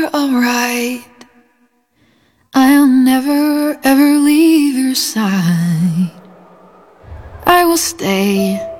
you're alright. I'll never ever leave your side. I will stay